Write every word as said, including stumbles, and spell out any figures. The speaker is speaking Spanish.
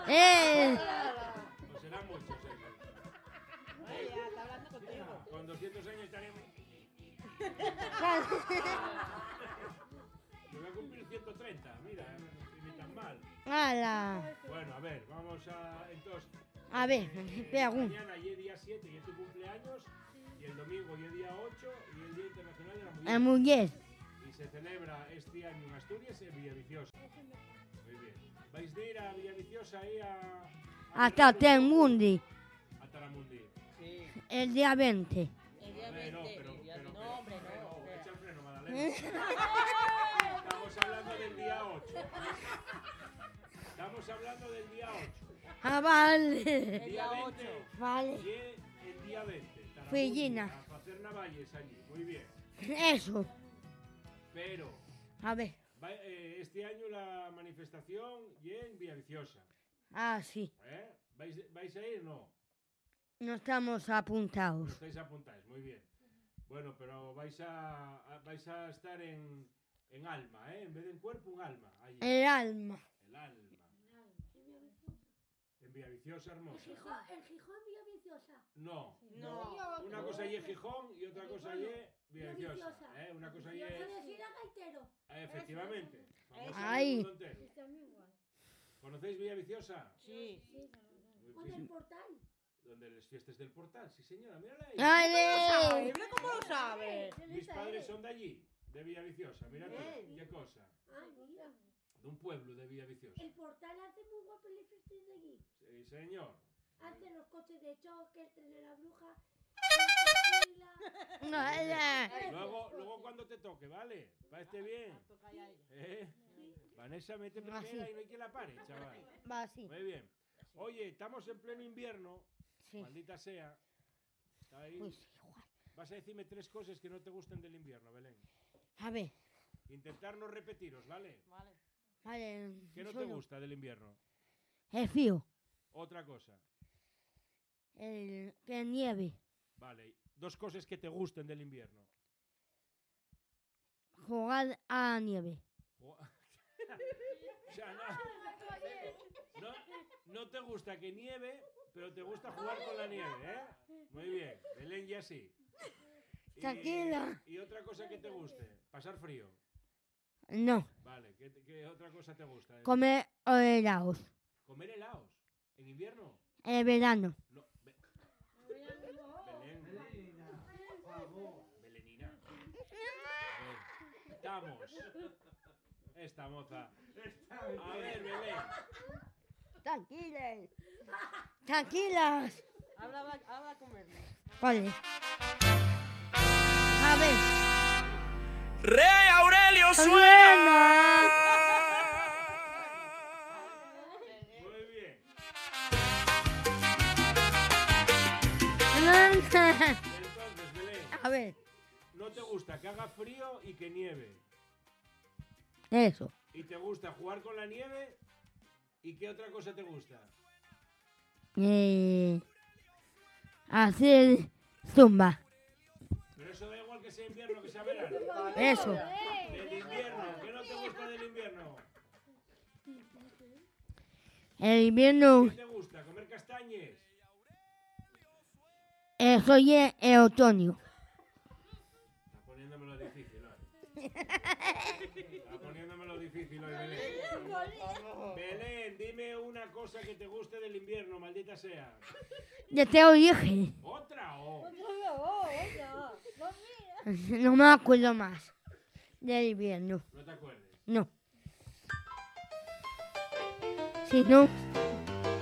¡Eh! Pues serán muchos, ¿eh? Oye, ya, está hablando contigo. Con doscientos años estaremos... Yo voy a cumplir ciento treinta, mira, ni tan mal. ¡Hala! Bueno, a ver, vamos a... Entonces... A ver, eh, pregunta. mañana y el día siete y es tu cumpleaños, y el domingo y el día ocho y el Día Internacional de la Mujer. La mujer. Y se celebra este año en Asturias en Villaviciosa. Muy bien. ¿Vais a ir a Villaviciosa ahí a... a Hasta Terramundi? Telmundi. A Taramundi. Sí. El día veinte. El día A ver, no, veinte. pero, el día- pero, no, hombre, pero, no. pero, espera. echa el freno, Madalena. Estamos hablando del día ocho. Estamos hablando del día ocho. Ah, vale. El Día día veinte. ocho. Vale. Y el día veinte. Taramundi, Fellina. A hacer navalles allí. Muy bien. Eso. Pero A ver. va- eh, este año la manifestación y en Villaviciosa. Ah, sí. ¿Eh? ¿Vais, ¿Vais a ir? No. No estamos apuntados. Estáis apuntados, muy bien. Bueno, pero vais a, a- vais a estar en, en alma, ¿eh? En vez de en cuerpo, un alma. Allí. El alma. El alma. En Villaviciosa, hermosa. ¿En Gijón, Villaviciosa? No. No. Una cosa allí es Gijón y otra cosa allí es Villaviciosa. Villaviciosa. ¿eh? Una cosa allí Yo es... puedo ir a Gaitero. eh, efectivamente. Famoso Ay. en el mundo entero. Está muy igual. ¿Conocéis Villaviciosa? Sí. Muy Con bien. el portal. Donde las fiestas del portal, sí señora, mírala ahí. ¡Ale! Mira cómo lo sabes. Mis padres son de allí, de Villaviciosa, mira tú, Bien. qué cosa. Ay, mira. De un pueblo de Villaviciosa. El portal hace muy guapo las fiestas de allí. Sí, señor. Hace los coches de choque, el tren de la bruja. ¡Ale! Luego, luego cuando te toque, ¿vale? Va este bien. Toca ya ella. ¿Eh? Vanessa, mete Ah, primera sí. y no hay quien la pare, chaval. Va así. Muy bien. Oye, estamos en pleno invierno, Sí. maldita sea. Está ahí. Pues igual. Vas a decirme tres cosas que no te gusten del invierno, Belén. A ver. Intentar no repetiros, ¿vale? Vale. Vale. ¿Qué no te solo. gusta del invierno? El frío. Otra cosa. El que nieve. Vale. Dos cosas que te gusten del invierno. Jugar a la nieve. Jo- O sea, no, no, no te gusta que nieve, pero te gusta jugar con la nieve, ¿eh? Muy bien, Belén ya sí. Y- Tranquila. Y otra cosa que te guste, pasar frío. No. Vale, ¿qué, qué otra cosa te gusta? Comer helados. ¿Comer helados? ¿En invierno? En verano. No. Be- Belén. Belenina. Eh, Estamos. Esta moza. A ver, Belén. Tranquilas. Tranquilas. Habla, habla, habla con Bernie. Vale. A ver. Rey Aurelio Suena. Muy bien. Entonces, Belén, A ver. no te gusta que haga frío y que nieve. Eso. Y te gusta jugar con la nieve. ¿Y qué otra cosa te gusta? Eh, hacer zumba. Pero eso da igual que sea invierno que sea verano. Eso. Del invierno, ¿qué no te gusta del invierno? El invierno. ¿Qué te gusta? ¿Comer castañes? Eso es el otoño. Está poniéndomelo difícil hoy. Está poniéndomelo difícil hoy, Belén. Belén, dime una cosa que te guste del invierno, maldita sea. Ya te lo dije. ¿Otra o? No me acuerdo más del invierno. No te acuerdes. No. Si no,